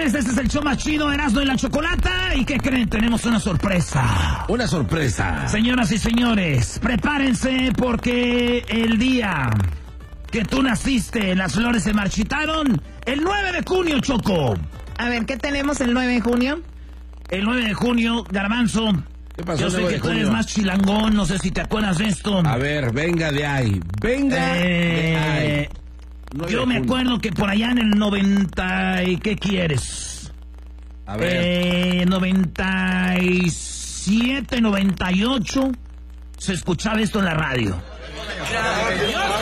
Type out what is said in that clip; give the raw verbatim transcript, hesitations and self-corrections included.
tardes, este es el show más chido, Erasmo y la Chocolata. ¿Y qué creen? Tenemos una sorpresa. Una sorpresa. Señoras y señores, prepárense porque el día que tú naciste, las flores se marchitaron. El nueve de junio, Choco. A ver, ¿qué tenemos el nueve de junio? El nueve de junio, Garbanzo. ¿Qué pasó? Yo sé que tú eres más chilangón, no sé si te acuerdas de esto. A ver, venga de ahí. Venga eh, de ahí. Yo me acuerdo que por allá en el noventa y ¿qué quieres? A ver. Eh, noventa y siete, noventa y ocho se escuchaba esto en la radio.